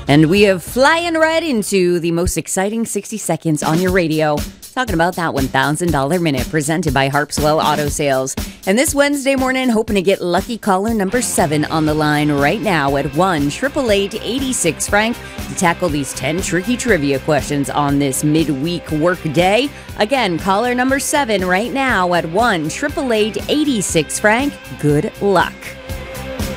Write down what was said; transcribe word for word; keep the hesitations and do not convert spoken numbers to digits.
And we are flying right into the most exciting sixty seconds on your radio. Talking about that one thousand dollars minute presented by Harpswell Auto Sales. And this Wednesday morning, hoping to get lucky caller number seven on the line right now at one eight eight eight, eight six, Frank to tackle these ten tricky trivia questions on this midweek work day. Again, caller number seven right now at one eight eight eight, eight six, Frank. Good luck.